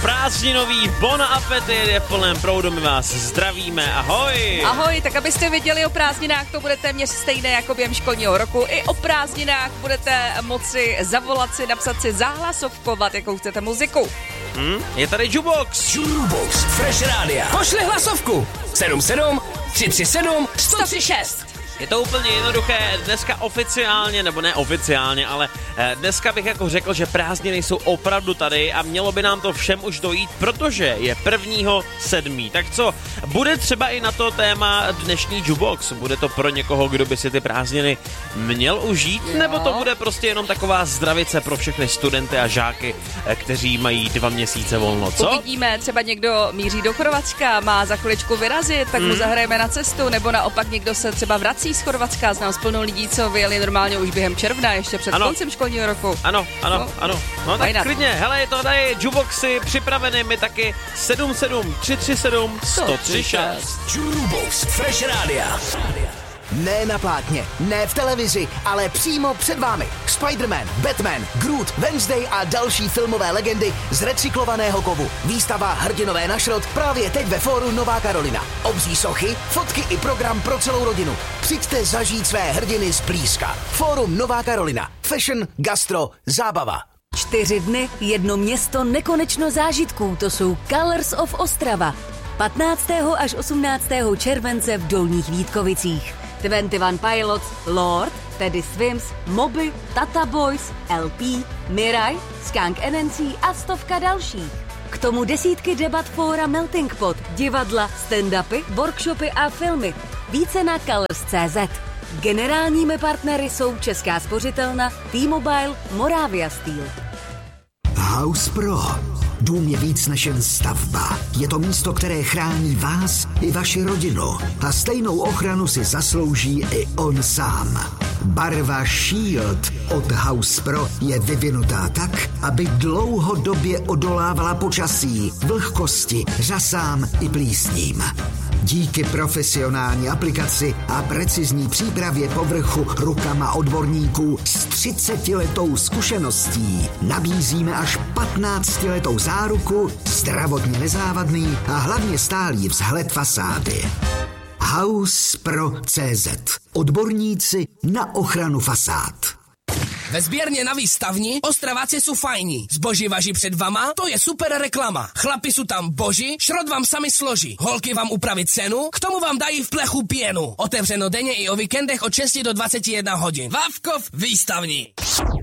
prázdninový Bon Appetit je v plném proudu, my vás zdravíme, ahoj! Ahoj, tak abyste věděli, o prázdninách to bude téměř stejné jako během školního roku. I o prázdninách budete moci zavolat si, napsat si, zahlasovkovat, jakou chcete muziku. Je tady Jukebox. Jukebox Fresh Rádia. Pošli hlasovku 77 337 136. Je to úplně jednoduché, dneska oficiálně, nebo ne oficiálně, ale dneska bych jako řekl, že prázdniny jsou opravdu tady a mělo by nám to všem už dojít, protože je 1.7. Tak co, bude třeba i na to téma dnešní Jukebox? Bude to pro někoho, kdo by si ty prázdniny měl užít, nebo to bude prostě jenom taková zdravice pro všechny studenty a žáky, kteří mají 2 měsíce volno, co? Uvidíme, třeba někdo míří do Chorvatska, má za chviličku vyrazit, tak mu zahrajeme na cestu, nebo naopak někdo se třeba vrací z Chorvatska, znám spolu lidí, co vyjeli normálně už během června, ještě před koncem školního roku. Ano. No tak klidně, hele, je to tady Jukeboxy připraveny, my taky 77 337 136. Jukebox Fresh Rádia. Ne na plátně, ne v televizi, ale přímo před vámi. Spider-Man, Batman, Groot, Wednesday a další filmové legendy z recyklovaného kovu. Výstava Hrdinové na šrot právě teď ve fóru Nová Karolina. Obří sochy, fotky i program pro celou rodinu. Přijďte zažít své hrdiny zblízka. Fórum Nová Karolina. Fashion, gastro, zábava. 4 dny, jedno město, nekonečno zážitků. To jsou Colors of Ostrava. 15. až 18. července v Dolních Vítkovicích. 21 Pilots, Lord, Teddy Swims, Moby, Tata Boys, LP, Mirai, Skunk NNC a stovka dalších. K tomu desítky debat fóra Melting Pot, divadla, stand-upy, workshopy a filmy. Více na colors.cz. Generálními partnery jsou Česká spořitelna, T-Mobile, Moravia Steel. House Pro. Dům je víc než jen stavba. Je to místo, které chrání vás i vaši rodinu. A stejnou ochranu si zaslouží i on sám. Barva Shield od House Pro je vyvinutá tak, aby dlouhodobě odolávala počasí, vlhkosti, řasám i plísním. Díky profesionální aplikaci a precizní přípravě povrchu rukama odborníků s 30letou zkušeností nabízíme až 15letou záruku, zdravotně nezávadný a hlavně stálý vzhled fasády. HousePro.cz. Odborníci na ochranu fasád. Ve sběrně na výstavni Ostraváci jsou fajní. Zboží važí před vama, to je super reklama. Chlapi jsou tam boží, šrot vám sami složí. Holky vám upraví cenu, k tomu vám dají v plechu pěnu. Otevřeno denně i o víkendech od 6 do 21 hodin. Vávkov výstavní.